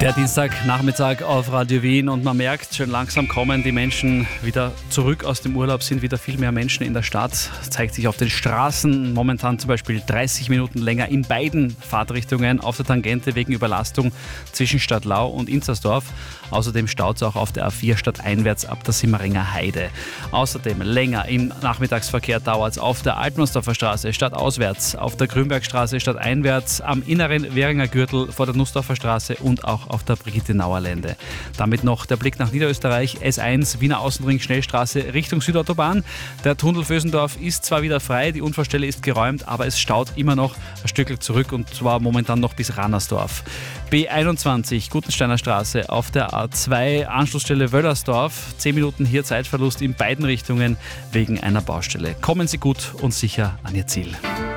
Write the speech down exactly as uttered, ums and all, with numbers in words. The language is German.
Der Dienstagnachmittag auf Radio Wien und man merkt, schön langsam kommen die Menschen wieder zurück aus dem Urlaub, sind wieder viel mehr Menschen in der Stadt. Das zeigt sich auf den Straßen, momentan zum Beispiel dreißig Minuten länger in beiden Fahrtrichtungen auf der Tangente wegen Überlastung zwischen Stadtlau und Inzersdorf. Außerdem staut es auch auf der A vier stadteinwärts ab der Simmeringer Heide. Außerdem länger im Nachmittagsverkehr dauert es auf der Altmannsdorfer Straße stadtauswärts, auf der Grünbergstraße stadteinwärts, am inneren Währinger Gürtel vor der Nussdorfer Straße und auch auf der Brigitte-Nauer Lände. Damit noch der Blick nach Niederösterreich, S eins, Wiener Außenring, Schnellstraße Richtung Südautobahn. Der Tunnel Vösendorf ist zwar wieder frei, die Unfallstelle ist geräumt, aber es staut immer noch ein Stückchen zurück und zwar momentan noch bis Rannersdorf. B einundzwanzig, Gutensteiner Straße auf der A zwei, Anschlussstelle Wöllersdorf. zehn Minuten hier Zeitverlust in beiden Richtungen wegen einer Baustelle. Kommen Sie gut und sicher an Ihr Ziel.